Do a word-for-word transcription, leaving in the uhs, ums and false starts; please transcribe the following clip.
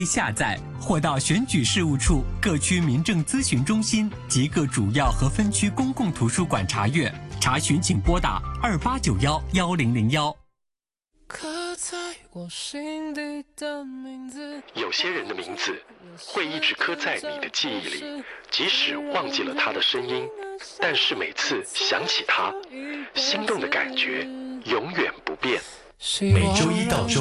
下载或到选举事务处各区民政咨询中心及各主要和分区公共图书馆查阅。查询请拨打二八九幺幺零零幺。 有些人的名字会一直刻在你的记忆里，即使忘记了他的声音，但是每次想起他，心动的感觉永远不变。 每周一到周